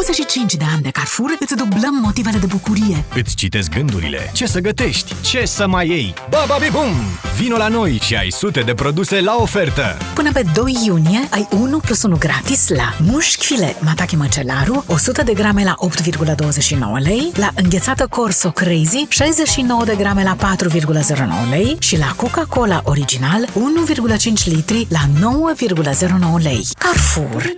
25 de ani de Carrefour îți dublăm motivele de bucurie. Îți citesc gândurile. Ce să gătești? Ce să mai iei? Bababi-bum! Vino la noi și ai sute de produse la ofertă! Până pe 2 iunie ai 1+1 gratis la mușchi filet Matache Măcelaru 100 de grame la 8,29 lei, la înghețată Corso Crazy 69 de grame la 4,09 lei și la Coca-Cola Original 1,5 litri la 9,09 lei. Carrefour.